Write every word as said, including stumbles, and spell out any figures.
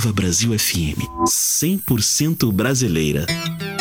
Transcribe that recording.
Nova Brasil F M, cem por cento brasileira.